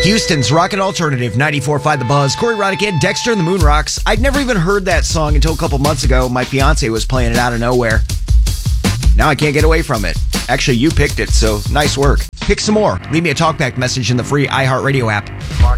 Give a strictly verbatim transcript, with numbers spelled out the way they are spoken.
Houston's Rocket Alternative, ninety-four point five The Buzz. Corey Roddick, Dexter and the Moon Rocks. I'd never even heard that song until a couple months ago. My fiance was playing it out of nowhere. Now I can't get away from it. Actually, you picked it, so nice work. Pick some more. Leave me a talkback message in the free iHeartRadio app.